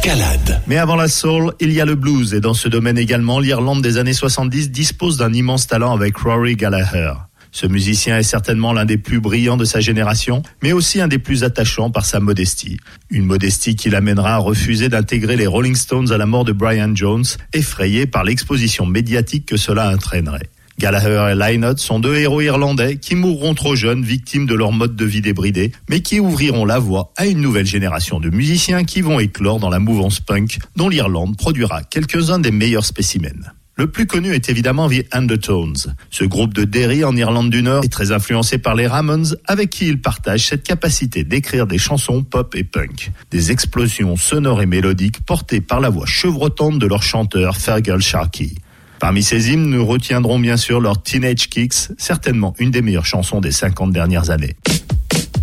Escalade. Mais avant la soul, il y a le blues et dans ce domaine également, l'Irlande des années 70 dispose d'un immense talent avec Rory Gallagher. Ce musicien est certainement l'un des plus brillants de sa génération, mais aussi un des plus attachants par sa modestie. Une modestie qui l'amènera à refuser d'intégrer les Rolling Stones à la mort de Brian Jones, effrayé par l'exposition médiatique que cela entraînerait. Gallagher et Lynott sont deux héros irlandais qui mourront trop jeunes, victimes de leur mode de vie débridé, mais qui ouvriront la voie à une nouvelle génération de musiciens qui vont éclore dans la mouvance punk, dont l'Irlande produira quelques-uns des meilleurs spécimens. Le plus connu est évidemment The Undertones. Ce groupe de Derry en Irlande du Nord est très influencé par les Ramones, avec qui il partage cette capacité d'écrire des chansons pop et punk. Des explosions sonores et mélodiques portées par la voix chevrotante de leur chanteur Fergal Sharkey. Parmi ces hymnes, nous retiendrons bien sûr leur Teenage Kicks, certainement une des meilleures chansons des 50 dernières années.